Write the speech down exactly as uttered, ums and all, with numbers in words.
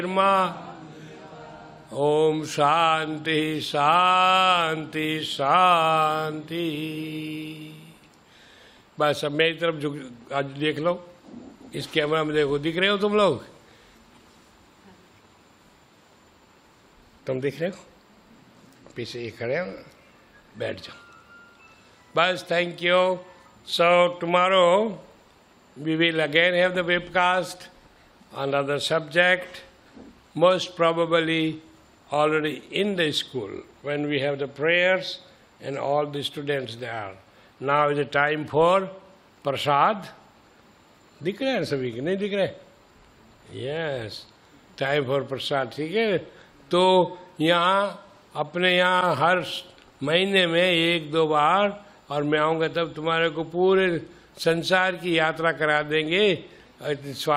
ओम शांति शांति शांति। बस अब मेरी तरफ झुक, आज देख लो, इस कैमरा में देखो, दिख रहे हो तुम लोग? तुम दिख रहे हो? पीछे ये खड़े हो, बैठ जाओ बस। Thank you. So tomorrow we will again have the webcast on another subject, most probably already in the school when we have the prayers and all the students there. Now is the time for prasad. दिख रहे हैं सभी के? नहीं दिख रहे? Yes, time for prasad. ठीक है? तो यहाँ अपने यहाँ हर महीने में एक दो बार, और मैं आऊँगा तब तुम्हारे को पूरे संसार की यात्रा करा देंगे।